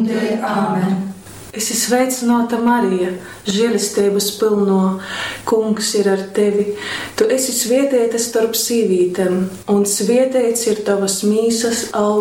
Āmen. Esi sveicināta, Marija, žēlistības pilno, Kungs ir ar tevi. Tu esi svētīta starp sīvītēm, un svētīts ir tavas mīsas augurs.